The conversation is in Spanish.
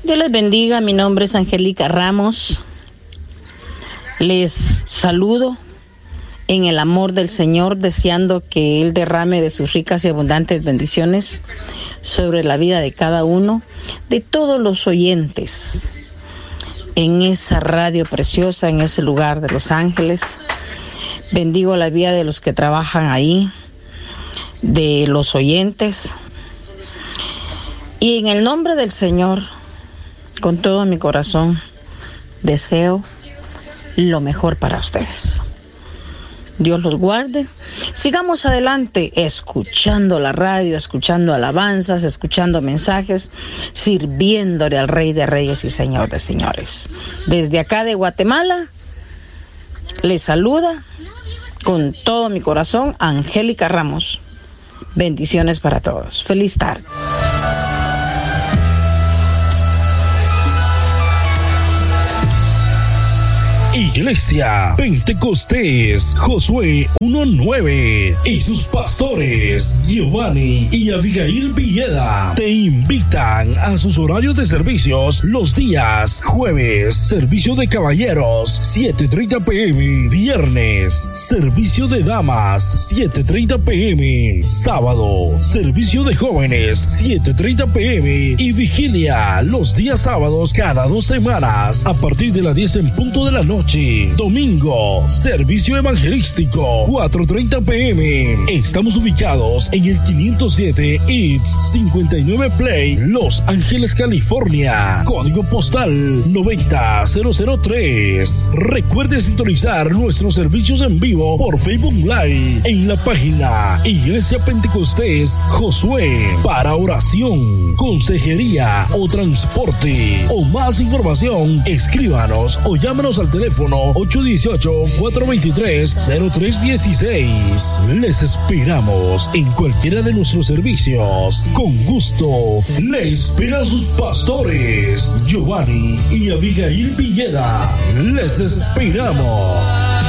Dios les bendiga, mi nombre es Angélica Ramos. Les saludo en el amor del Señor, deseando que Él derrame de sus ricas y abundantes bendiciones sobre la vida de cada uno, de todos los oyentes, en esa radio preciosa, en ese lugar de Los Ángeles. Bendigo la vida de los que trabajan ahí, de los oyentes. Y en el nombre del Señor, con todo mi corazón, deseo lo mejor para ustedes. Dios los guarde. Sigamos adelante escuchando la radio, escuchando alabanzas, escuchando mensajes, sirviéndole al Rey de Reyes y Señor de Señores. Desde acá de Guatemala, les saluda con todo mi corazón Angélica Ramos. Bendiciones para todos. Feliz tarde. Iglesia Pentecostés Josué 1:9 y sus pastores Giovanni y Abigail Villeda te invitan a sus horarios de servicios los días jueves, servicio de caballeros 7:30 p.m, viernes, servicio de damas 7:30 p.m, sábado, servicio de jóvenes 7:30 p.m y vigilia los días sábados cada 2 semanas a partir de las 10 en punto de la noche. Domingo, servicio evangelístico 4:30 p.m. Estamos ubicados en el 507 East 59 Play, Los Ángeles, California. Código postal 90003. Recuerde sintonizar nuestros servicios en vivo por Facebook Live en la página Iglesia Pentecostés Josué. Para oración, consejería o transporte o más información, escríbanos o llámanos al teléfono 818-423-0316. Les esperamos en cualquiera de nuestros servicios. Con gusto, le esperan sus pastores Giovanni y Abigail Villeda. Les esperamos.